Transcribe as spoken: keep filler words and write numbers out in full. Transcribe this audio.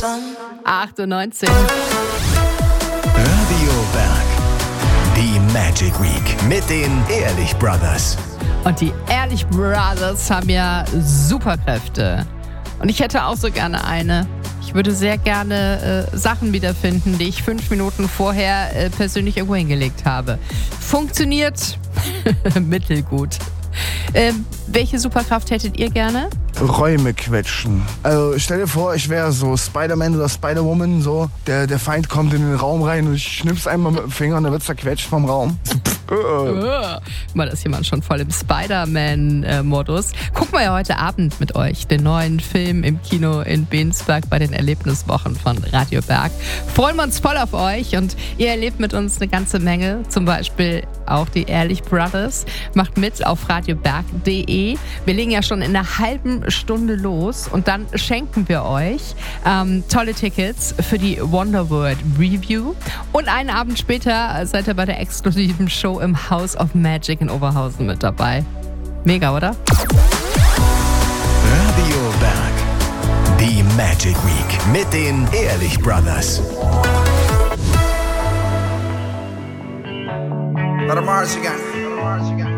achtundneunzig. Radio Berg. Die Magic Week mit den Ehrlich Brothers. Und die Ehrlich Brothers haben ja Superkräfte. Und ich hätte auch so gerne eine. Ich würde sehr gerne äh, Sachen wiederfinden, die ich fünf Minuten vorher äh, persönlich irgendwo hingelegt habe. Funktioniert mittelgut. Ähm, welche Superkraft hättet ihr gerne? Räume quetschen. Also stell dir vor, ich wäre so Spider-Man oder Spider-Woman, so. Der, der Feind kommt in den Raum rein und ich schnipp's einmal mit dem Finger und dann wird's zerquetscht vom Raum. Mal, das jemand schon voll im Spider-Man-Modus. Gucken wir ja heute Abend mit euch den neuen Film im Kino in Bensberg bei den Erlebniswochen von Radio Berg. Freuen wir uns voll auf euch und ihr erlebt mit uns eine ganze Menge. Zum Beispiel auch die Ehrlich Brothers. Macht mit auf radioberg punkt de. Wir legen ja schon in einer halben Stunde los und dann schenken wir euch ähm, tolle Tickets für die Wonderworld Review. Und einen Abend später seid ihr bei der exklusiven Show im House of Magic in Oberhausen mit dabei. Mega, oder? Radio Berg. Die Magic Week mit den Ehrlich Brothers. Let 'em march again.